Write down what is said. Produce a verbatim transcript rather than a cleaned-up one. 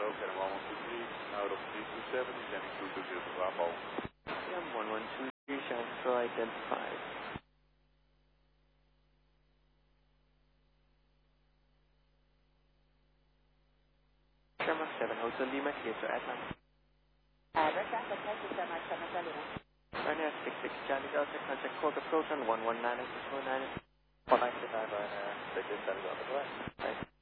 Okay, one one two three, out of three two seven, descending two two zero, Bravo. Yeah, one one two three, Central identified. Sherman seven, Hotel Lima, clear to Atlanta. Address, Atlas, seven seven seven. Ryanair six six Charlie Delta, contact code approach on one one nine six four nine. Bye. Bye bye, uh, take this, that is on the way. Bye.